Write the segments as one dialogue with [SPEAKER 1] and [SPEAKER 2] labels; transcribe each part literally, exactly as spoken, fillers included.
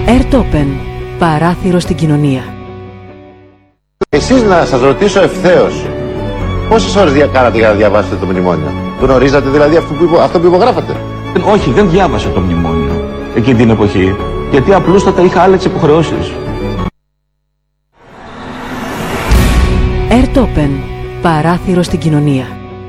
[SPEAKER 1] Airtopen, παράθυρο στην κοινωνία.
[SPEAKER 2] Εσείς να σας ρωτήσω ευθέως, πόσες ώρες διακάνατε για να διαβάσετε το μνημόνιο? Γνωρίζατε δηλαδή αυτό που, υπο, αυτό που υπογράφατε?
[SPEAKER 3] Όχι, δεν διάβασα το μνημόνιο εκείνη την εποχή, γιατί απλούστατα είχα άλλες υποχρεώσεις.
[SPEAKER 1] Airtopen, παράθυρο στην κοινωνία.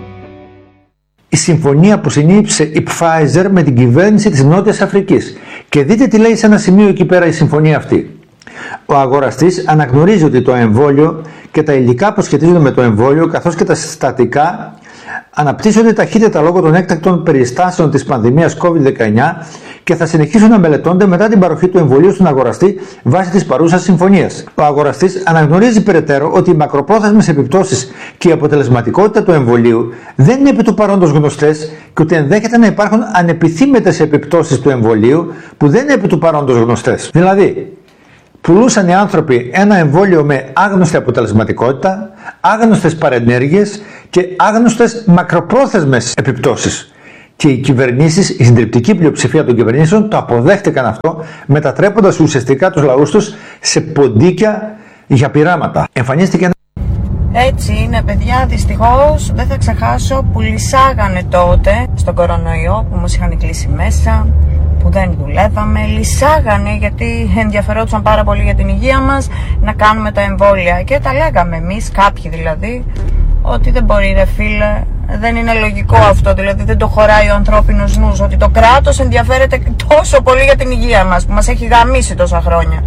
[SPEAKER 4] Η συμφωνία που συνήψε η Pfizer με την κυβέρνηση της Νότιας Αφρικής. Και δείτε τι λέει σε ένα σημείο εκεί πέρα η συμφωνία αυτή. Ο αγοραστής αναγνωρίζει ότι το εμβόλιο και τα υλικά που σχετίζονται με το εμβόλιο, καθώς και τα συστατικά, αναπτύσσονται ταχύτερα λόγω των έκτακτων περιστάσεων της πανδημίας κόβιντ δεκαεννιά και θα συνεχίσουν να μελετώνται μετά την παροχή του εμβολίου στον αγοραστή βάσει της παρούσας συμφωνίας. Ο αγοραστής αναγνωρίζει περαιτέρω ότι οι μακροπρόθεσμες επιπτώσεις και η αποτελεσματικότητα του εμβολίου δεν είναι επί του παρόντος γνωστές και ότι ενδέχεται να υπάρχουν ανεπιθύμητες επιπτώσεις του εμβολίου που δεν είναι επί του παρόντος γνωστές. Δηλαδή, πουλούσαν οι άνθρωποι ένα εμβόλιο με άγνωστη αποτελεσματικότητα, άγνωστες παρενέργειες και άγνωστες μακροπρόθεσμες επιπτώσεις. Και οι κυβερνήσεις, η συντριπτική πλειοψηφία των κυβερνήσεων το αποδέχτηκαν αυτό, μετατρέποντας ουσιαστικά τους λαούς τους σε ποντίκια για πειράματα. Εμφανίστηκε ένα...
[SPEAKER 5] Έτσι είναι, παιδιά, δυστυχώς δεν θα ξεχάσω που λυσάγανε τότε στον κορονοϊό, που μας είχαν κλείσει μέσα, που δεν δουλεύαμε, λυσάγανε γιατί ενδιαφερόντουσαν πάρα πολύ για την υγεία μας, να κάνουμε τα εμβόλια και τα λέγαμε εμείς, κάποιοι δηλαδή, ότι δεν μπορεί ρε φίλε, δεν είναι λογικό αυτό, δηλαδή δεν το χωράει ο ανθρώπινος νους, ότι το κράτος ενδιαφέρεται τόσο πολύ για την υγεία μας που μας έχει γαμίσει τόσα χρόνια.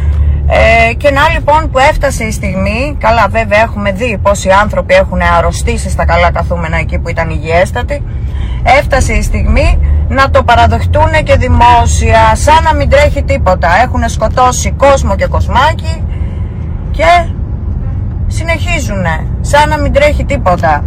[SPEAKER 5] Ε, και να λοιπόν που έφτασε η στιγμή, καλά βέβαια έχουμε δει πόσοι άνθρωποι έχουν αρρωστήσει στα καλά καθούμενα εκεί που ήταν υγιέστατοι, έφτασε η στιγμή να το παραδεχτούν και δημόσια, σαν να μην τρέχει τίποτα. Έχουν σκοτώσει κόσμο και κοσμάκι και συνεχίζουνε σαν να μην τρέχει τίποτα.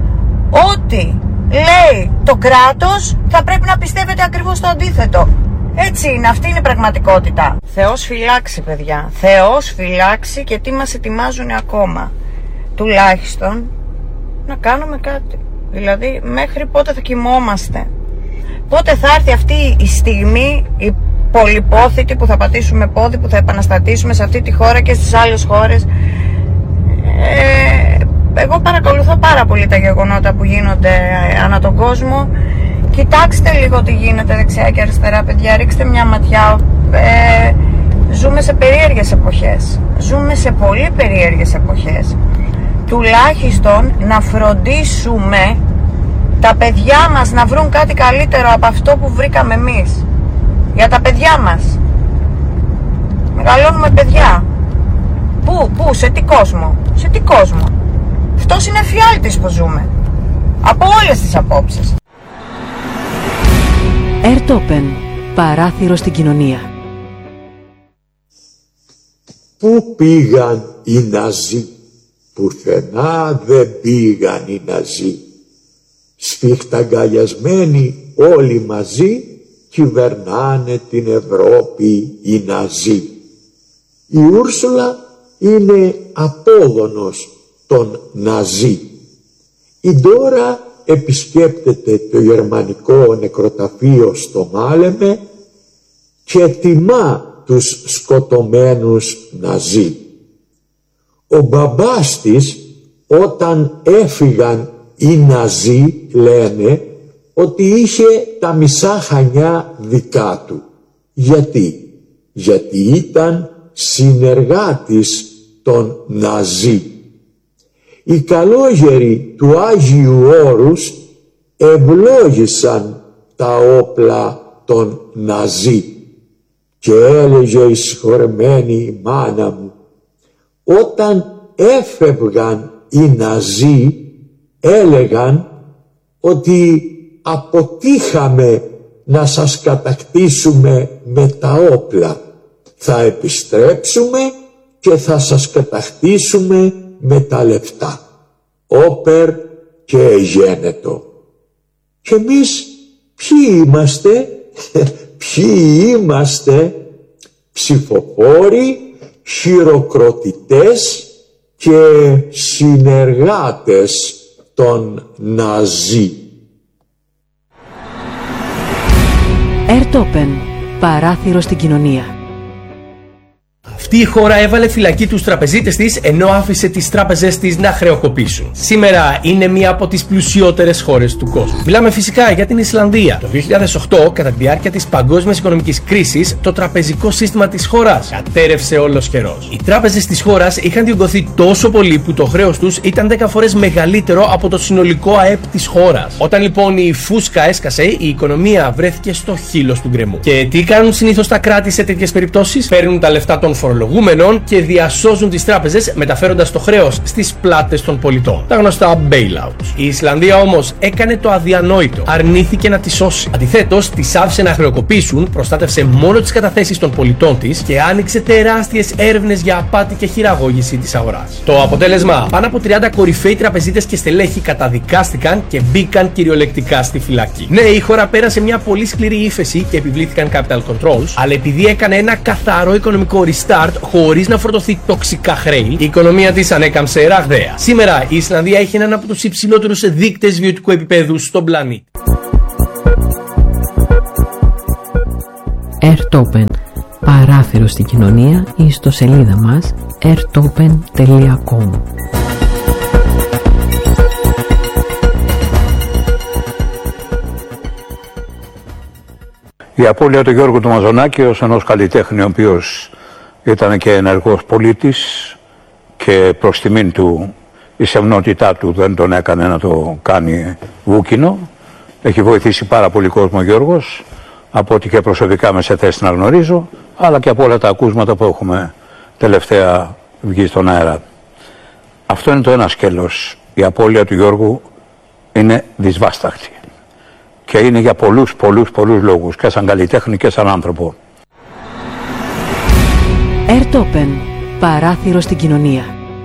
[SPEAKER 5] Ό,τι λέει το κράτος θα πρέπει να πιστεύετε ακριβώς το αντίθετο. Έτσι είναι, αυτή είναι η πραγματικότητα. Θεός φυλάξει, παιδιά, Θεός φυλάξει, και τι μας ετοιμάζουν ακόμα. Τουλάχιστον να κάνουμε κάτι. Δηλαδή μέχρι πότε θα κοιμόμαστε? Πότε θα έρθει αυτή η στιγμή, η πολυπόθητη, που θα πατήσουμε πόδι, που θα επαναστατήσουμε σε αυτή τη χώρα και στις άλλες χώρες? Ε, εγώ παρακολουθώ πάρα πολύ τα γεγονότα που γίνονται ανά τον κόσμο. Κοιτάξτε λίγο τι γίνεται δεξιά και αριστερά, παιδιά, ρίξτε μια ματιά. Ε, ζούμε σε περίεργες εποχές. Ζούμε σε πολύ περίεργες εποχές. Τουλάχιστον να φροντίσουμε τα παιδιά μας να βρουν κάτι καλύτερο από αυτό που βρήκαμε εμείς. Για τα παιδιά μας. Μεγαλώνουμε παιδιά. Πού, πού, σε τι κόσμο? Σε τι κόσμο? Αυτός είναι εφιάλτης που ζούμε. Από όλες τις απόψεις.
[SPEAKER 1] Airtopen, παράθυρο στην κοινωνία.
[SPEAKER 6] Πού πήγαν οι Ναζί? Πουθενά δεν πήγαν οι Ναζί. Σφιχταγκαλιασμένοι όλοι μαζί κυβερνάνε την Ευρώπη οι Ναζί. Η Ούρσουλα είναι απόγονος των Ναζί. Η Ντόρα επισκέπτεται το γερμανικό νεκροταφείο στο Μάλεμε και τιμά τους σκοτωμένους Ναζί. Ο μπαμπάς της, όταν έφυγαν οι Ναζί, λένε ότι είχε τα μισά Χανιά δικά του. Γιατί? Γιατί ήταν συνεργάτης των Ναζί. Οι καλόγεροι του Άγιου Όρους ευλόγησαν τα όπλα των Ναζί και έλεγε η συγχωρεμένη η μάνα μου, όταν έφευγαν οι Ναζί έλεγαν ότι αποτύχαμε να σας κατακτήσουμε με τα όπλα, θα επιστρέψουμε και θα σας κατακτήσουμε με τα λεφτά. Όπερ και γένετο. Και εμείς ποιοι είμαστε? Ποιοι είμαστε? Ψηφοφόροι, χειροκροτητές και συνεργάτες των Ναζί.
[SPEAKER 1] Airtopen, παράθυρο στην κοινωνία.
[SPEAKER 7] Αυτή η χώρα έβαλε φυλακή τους τραπεζίτες της, ενώ άφησε τις τράπεζες της να χρεοκοπήσουν. Σήμερα είναι μία από τις πλουσιότερες χώρες του κόσμου. Μιλάμε φυσικά για την Ισλανδία. Το δύο χιλιάδες οκτώ, κατά τη διάρκεια της παγκόσμιας οικονομικής κρίσης, το τραπεζικό σύστημα της χώρας κατέρευσε όλος-καιρός. Οι τράπεζες της χώρας είχαν διωγγωθεί τόσο πολύ που το χρέος τους ήταν δέκα φορές μεγαλύτερο από το συνολικό ΑΕΠ της χώρας. Όταν λοιπόν η φούσκα έσκασε, η οικονομία βρέθηκε στο χείλος του γκρεμού. Και τι κάνουν συνήθως τα κράτη σε τέτοιες περιπτώσεις? Παίρνουν τα λεφτά των φορολογούμενων και διασώζουν τις τράπεζες, μεταφέροντας το χρέος στις πλάτες των πολιτών. Τα γνωστά bailouts. Η Ισλανδία όμως έκανε το αδιανόητο. Αρνήθηκε να τις σώσει. Αντιθέτως, τις άφησε να χρεοκοπήσουν, προστάτευσε μόνο τις καταθέσεις των πολιτών της και άνοιξε τεράστιες έρευνες για απάτη και χειραγώγηση της αγοράς. Το αποτέλεσμα: πάνω από τριάντα κορυφαίοι τραπεζίτες και στελέχοι καταδικάστηκαν και μπήκαν κυριολεκτικά στη φυλακή. Ναι, η χώρα πέρασε μια πολύ σκληρή ύφεση και επιβλήθηκαν capital controls, αλλά επειδή έκανε ένα καθαρό οικονομικό restart χωρίς να φορτωθεί τοξικά χρέη, η οικονομία της ανέκαμψε ραγδαία. Σήμερα η Ισλανδία έχει έναν από τους υψηλότερους δείκτες βιωτικού επίπεδου στον πλανήτη.
[SPEAKER 1] Airtopen. Παράθυρο στην κοινωνία, η ιστοσελίδα μας airtopen τελεία com.
[SPEAKER 8] Η απώλεια του Γιώργου του Μαζονάκη ως ενός καλλιτέχνη, ο οποίος ήταν και ενεργός πολίτης και προς τιμήν του η σεμνότητά του δεν τον έκανε να το κάνει βούκινο. Έχει βοηθήσει πάρα πολύ κόσμο ο Γιώργος, από ό,τι και προσωπικά με σε θέση να γνωρίζω, αλλά και από όλα τα ακούσματα που έχουμε τελευταία βγει στον αέρα. Αυτό είναι το ένα σκέλος. Η απώλεια του Γιώργου είναι δυσβάσταχτη. Και είναι για πολλούς, πολλούς, πολλούς λόγους, και σαν καλλιτέχνη και σαν άνθρωπο.
[SPEAKER 1] Airtopen. Παράθυρο στην κοινωνία.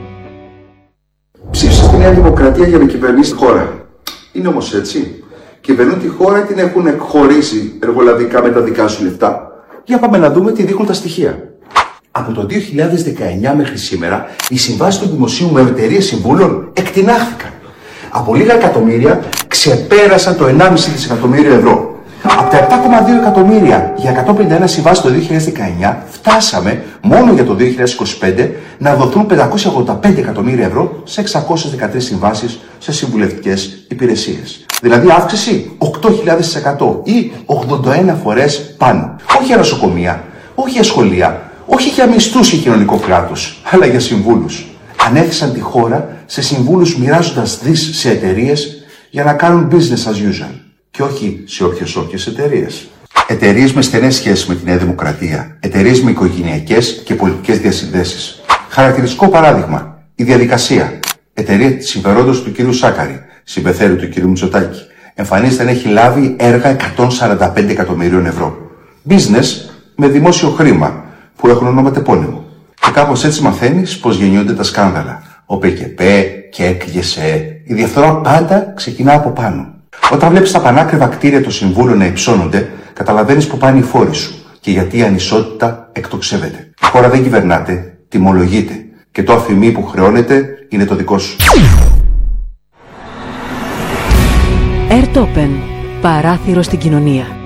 [SPEAKER 9] Ψήφισε τη Νέα Δημοκρατία για να κυβερνήσει τη χώρα. Είναι όμως έτσι? Κυβερνούν τη χώρα ή την έχουν εκχωρήσει εργολαβικά με τα δικά σου λεφτά? Για πάμε να δούμε τι δείχνουν τα στοιχεία. Από το δύο χιλιάδες δεκαεννιά μέχρι σήμερα, οι συμβάσεις του δημοσίου με εταιρείες συμβούλων εκτινάχθηκαν. Από λίγα εκατομμύρια ξεπέρασαν το ενάμιση δισεκατομμύριο ευρώ. Από τα επτά κόμμα δύο εκατομμύρια για εκατόν πενήντα ένα συμβάσεις το δύο χιλιάδες δεκαεννιά, φτάσαμε μόνο για το δύο χιλιάδες είκοσι πέντε να δοθούν πεντακόσια ογδόντα πέντε εκατομμύρια ευρώ σε εξακόσιες δεκατρείς συμβάσεις σε συμβουλευτικές υπηρεσίες. Δηλαδή αύξηση οκτώ χιλιάδες τοις εκατό ή ογδόντα ένα φορές πάνω. Όχι για νοσοκομεία, όχι για σχολεία, όχι για μισθούς ή κοινωνικό κράτος, αλλά για συμβούλους. Ανέθεσαν τη χώρα σε συμβούλους μοιράζοντας δις σε εταιρείες για να κάνουν business as usual και όχι σε όποιες όποιες εταιρείες. Εταιρείες με στενές σχέσεις με τη Νέα Δημοκρατία, εταιρείες με οικογενειακές και πολιτικές διασυνδέσεις. Χαρακτηριστικό παράδειγμα, η διαδικασία. Εταιρεία της συμφερόντος του κ. Σάκαρη, συμπεθέρου του κ. Μητσοτάκη, εμφανίζεται να έχει λάβει έργα εκατόν σαράντα πέντε εκατομμυρίων ευρώ. Business με δημόσιο χρήμα που έχουν ονοματεπώνυμο. Και κάπως έτσι μαθαίνεις πώς γεννιούνται τα σκάνδαλα. Ο ΠΚΠ, ΚΕΚ, ΓΕΣΕ. Η διαφθορά πάντα ξεκινά από πάνω. Όταν βλέπεις τα πανάκριβα κτίρια των συμβούλων να υψώνονται, καταλαβαίνεις που πάνε οι φόροι σου και γιατί η ανισότητα εκτοξεύεται. Η χώρα δεν κυβερνάται, τιμολογείται. Και το αφημί που χρεώνεται είναι το δικό σου.
[SPEAKER 1] Airtopen. Παράθυρο στην κοινωνία.